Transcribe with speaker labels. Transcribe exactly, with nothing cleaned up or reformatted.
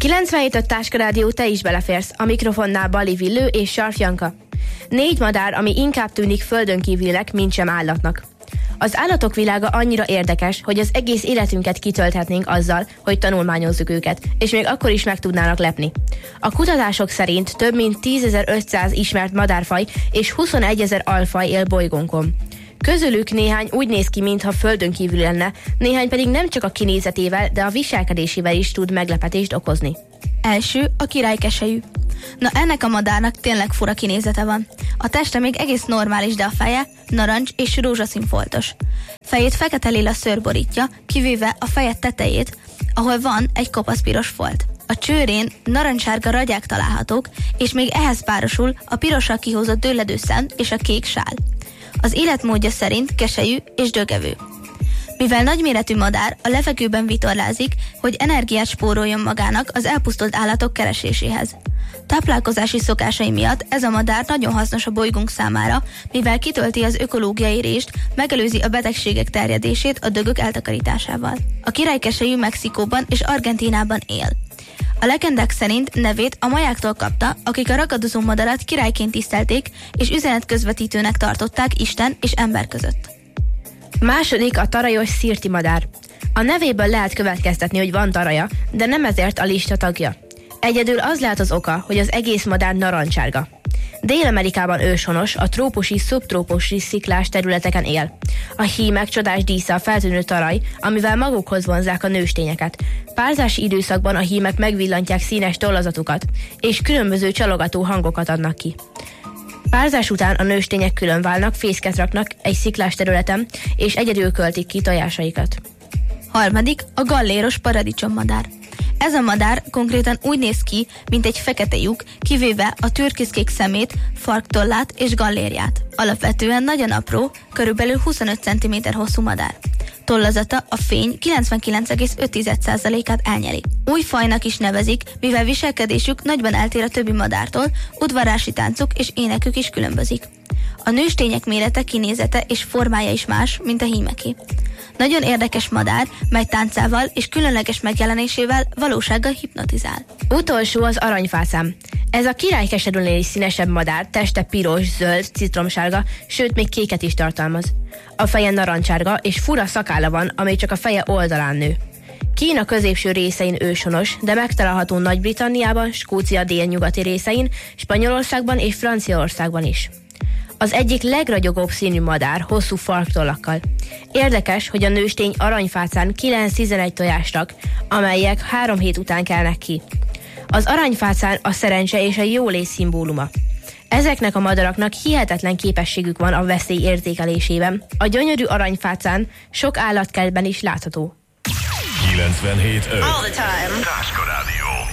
Speaker 1: kilencvenhét öt Táska Rádió, te is beleférsz. A mikrofonnál Bali Villő és Sarf Janka. Négy madár, ami inkább tűnik földön kívülinek, mint sem állatnak. Az állatok világa annyira érdekes, hogy az egész életünket kitölthetnénk azzal, hogy tanulmányozzuk őket, és még akkor is meg tudnának lepni. A kutatások szerint több mint tízezer-ötszáz ismert madárfaj és huszonegyezer alfaj él bolygónkon. Közülük néhány úgy néz ki, mintha földön kívül lenne, néhány pedig nem csak a kinézetével, de a viselkedésével is tud meglepetést okozni.
Speaker 2: Első a királykeselyű. Na, ennek a madárnak tényleg fura kinézete van. A teste még egész normális, de a feje narancs és rózsaszín foltos. Fejét fekete-lila szőr borítja, kivéve a feje tetejét, ahol van egy kopaszpiros folt. A csőrén narancssárga ragyák találhatók, és még ehhez párosul a pirossal kihúzott dőledő szem és a kék sál. Az életmódja szerint keselyű és dögevő. Mivel nagyméretű madár, a levegőben vitorlázik, hogy energiát spóroljon magának az elpusztult állatok kereséséhez. Táplálkozási szokásai miatt ez a madár nagyon hasznos a bolygónk számára, mivel kitölti az ökológiai rést, megelőzi a betegségek terjedését a dögök eltakarításával. A királykeselyű Mexikóban és Argentínában él. A legendák szerint nevét a majáktól kapta, akik a ragadozó madarat királyként tisztelték és üzenetközvetítőnek tartották Isten és ember között.
Speaker 1: Második a tarajos szirti madár. A nevéből lehet következtetni, hogy van taraja, de nem ezért a lista tagja. Egyedül az lehet az oka, hogy az egész madár narancsárga. Dél-Amerikában őshonos, a trópusi, szubtrópusi sziklás területeken él. A hímek csodás dísze a feltűnő taraj, amivel magukhoz vonzzák a nőstényeket. Párzási időszakban a hímek megvillantják színes tollazatukat, és különböző csalogató hangokat adnak ki. Párzás után a nőstények külön válnak, fészket raknak egy sziklás területen, és egyedül költik ki tojásaikat.
Speaker 2: Harmadik a galléros paradicsommadár. Ez a madár konkrétan úgy néz ki, mint egy fekete lyuk, kivéve a türkiszkék szemét, farktollát és gallérját. Alapvetően nagyon apró, körülbelül huszonöt centiméter hosszú madár. Tollazata a fény kilencvenkilenc egész öt százalékát elnyeli. Új fajnak is nevezik, mivel viselkedésük nagyban eltér a többi madártól, udvarási táncuk és énekük is különbözik. A nőstények mérete, kinézete és formája is más, mint a hímeké. Nagyon érdekes madár, mely táncával és különleges megjelenésével valósággal hipnotizál.
Speaker 1: Utolsó az aranyfászám. Ez a királykeserűnél is színesebb madár, teste piros, zöld, citromsárga, sőt még kéket is tartalmaz. A feje narancsárga és fura szakálla van, amely csak a feje oldalán nő. Kína középső részein őshonos, de megtalálható Nagy-Britanniában, Skócia délnyugati részein, Spanyolországban és Franciaországban is. Az egyik legragyogóbb színű madár, hosszú farktollakkal. Érdekes, hogy a nőstény aranyfácán kilenc-tizenegy tojást rak, amelyek három hét után kelnek ki. Az aranyfácán a szerencse és a jólét szimbóluma. Ezeknek a madaraknak hihetetlen képességük van a veszély érzékelésében. A gyönyörű aranyfácán sok állatkertben is látható.
Speaker 3: kilencvenhét öt